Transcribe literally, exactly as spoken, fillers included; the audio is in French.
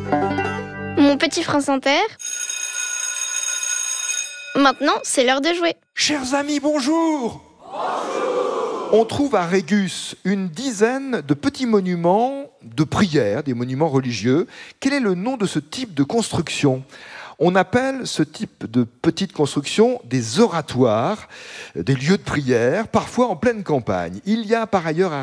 Mon petit France Inter. Maintenant, c'est l'heure de jouer. Chers amis, bonjour. Bonjour. On trouve à Régus une dizaine de petits monuments de prière, des monuments religieux. Quel est le nom de ce type de construction ? On appelle ce type de petite construction des oratoires, des lieux de prière, parfois en pleine campagne. Il y a par ailleurs à